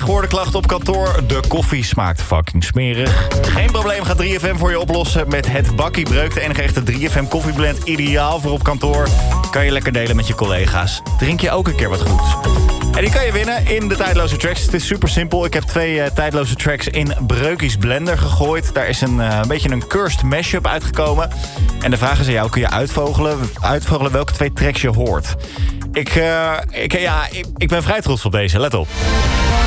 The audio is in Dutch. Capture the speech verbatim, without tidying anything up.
gehoorde klachten op kantoor. De koffie smaakt fucking smerig. Geen probleem, gaat drie F M voor je oplossen met het bakkie breuk. De enige echte drie F M koffieblend, ideaal voor op kantoor. Kan je lekker delen met je collega's. Drink je ook een keer wat goeds. En die kan je winnen in de tijdloze tracks. Het is super simpel. Ik heb twee uh, tijdloze tracks in Breukies Blender gegooid. Daar is een, uh, een beetje een cursed mashup uitgekomen. En de vraag is aan jou, kun je uitvogelen, uitvogelen welke twee tracks je hoort? Ik, uh, ik, ja, ik, ik ben vrij trots op deze, let op.